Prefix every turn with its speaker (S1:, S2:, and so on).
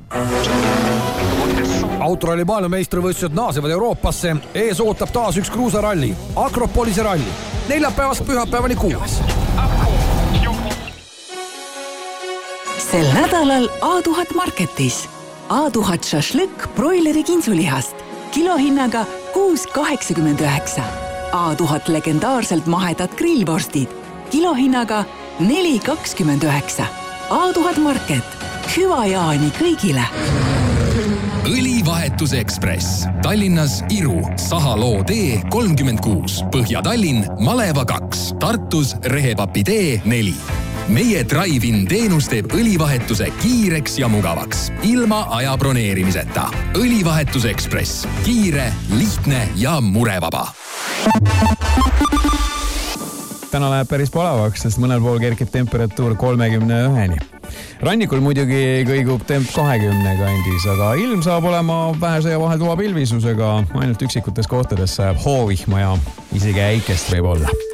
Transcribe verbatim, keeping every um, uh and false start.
S1: Autoralli maailmameistrivõistlused naasevad Euroopasse. Ees ootab taas üks kruusaralli, Akropolise ralli. Neljapäevast pühapäevani kuues.
S2: Sel nädalal A tuhat Marketis. A tuhat šašlõkk broileri kinsulihast. Kilohinnaga kuus kaheksakümmend üheksa. A tuhat legendaarselt mahedad grillvorstid. Kilohinnaga neli kakskümmend üheksa. A tuhat Market. Hüva jaani kõigile.
S3: Õlivahetus Ekspress. Tallinnas Iru, Sahaloo tee kolmkümmend kuus. Põhja-Tallinn, Maleva kaks. Tartus Rehepapi tee neli. Meie Drive-in teenus teeb õlivahetuse kiireks ja mugavaks. Ilma aja broneerimiseta. Õlivahetus Ekspress. Kiire, lihtne ja murevaba.
S4: Täna läheb päris palavaks, sest mõnel pool kerkib temperatuur kolmekümne üheni. Rannikul muidugi kõigub temp kahekümne kandis, aga ilm saab olema vähese ja vahetuva pilvisusega. Ainult üksikutes kohtades sajab hoovihma ja isegi äikest võib olla.